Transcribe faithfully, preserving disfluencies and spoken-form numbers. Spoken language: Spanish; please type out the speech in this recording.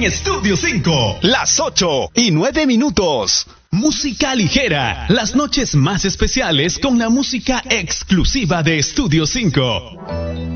en Estudio cinco. Las ocho y nueve minutos. Música ligera. Las noches más especiales con la música exclusiva de Estudio cinco.